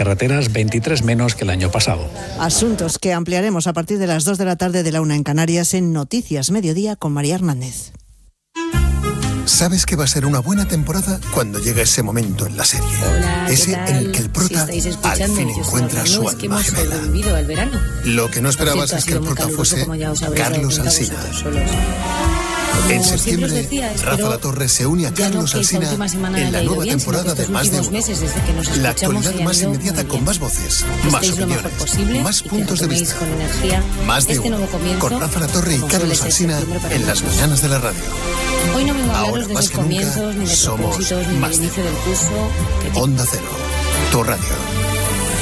carreteras, 23 menos que el año pasado. Asuntos que ampliaremos a partir de las 2 de la tarde de la 1 en Canarias en Noticias Mediodía con María Hernández. Sabes que va a ser una buena temporada cuando llega ese momento en la serie. Hola, ese en el que el prota al fin encuentra su alma gemela. Lo que no esperabas es que el prota fuese Carlos Alsina. En septiembre, Rafa La Torre se une a Carlos Alsina en la nueva temporada de Más de Uno. La actualidad más inmediata con más voces, más opiniones, más puntos de vista. Más de Uno, con Rafa La Torre y Carlos Alsina en las mañanas de la radio. Hoy no vengo a Ahora hablaros de más los que nunca, comienzos, ni de somos propósitos, ni más del inicio del curso. Onda Cero, tu radio.